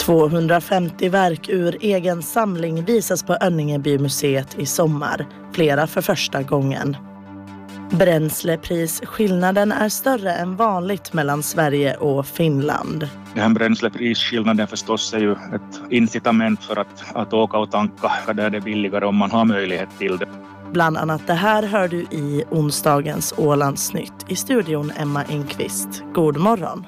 250 verk ur egen samling visas på Önningebymuseet i sommar, flera för första gången. Bränsleprisskillnaden är större än vanligt mellan Sverige och Finland. Den här bränsleprisskillnaden förstås är ju ett incitament för att åka och tanka där det är billigare om man har möjlighet till det. Bland annat det här hör du i onsdagens Ålandsnytt. I studion Emma Enqvist. God morgon.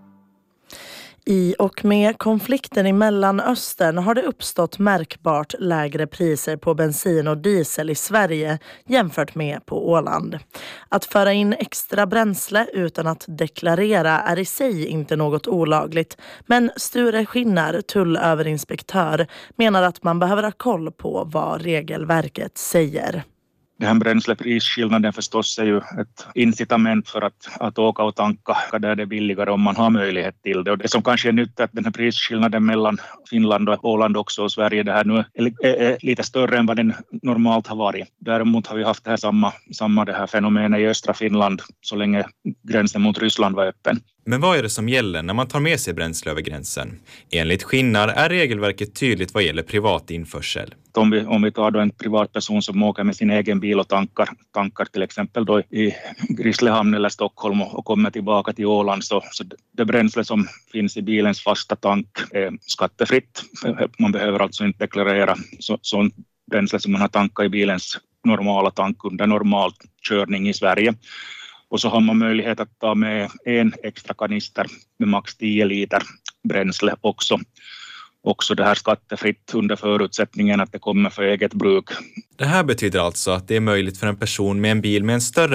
I och med konflikten i Mellanöstern har det uppstått märkbart lägre priser på bensin och diesel i Sverige jämfört med på Åland. Att föra in extra bränsle utan att deklarera är i sig inte något olagligt, men Sture Skinnar, tullöverinspektör, menar att man behöver ha koll på vad regelverket säger. Den här bränsleprisskillnaden förstås är ju ett incitament för att åka och tanka där det är billigare om man har möjlighet till det. Och det som kanske är nytt är att den här prisskillnaden mellan Finland och Åland också och Sverige det här nu är lite större än vad den normalt har varit. Däremot har vi haft det här samma det här fenomenet i östra Finland så länge gränsen mot Ryssland var öppen. Men vad är det som gäller när man tar med sig bränsle över gränsen? Enligt Skinnar är regelverket tydligt vad gäller privat införsel. Om vi tar då en privatperson som åker med sin egen bil och tankar till exempel då i Grisslehamn eller Stockholm och kommer tillbaka till Åland så det bränsle som finns i bilens fasta tank är skattefritt. Man behöver alltså inte deklarera sånt bränsle som man har tankat i bilens normala tank under normal körning i Sverige. Och så har man möjlighet att ta med en extra kanister med max 10 liter bränsle också det här skattefritt under förutsättningen att det kommer för eget bruk. Det här betyder alltså att det är möjligt för en person med en bil med en större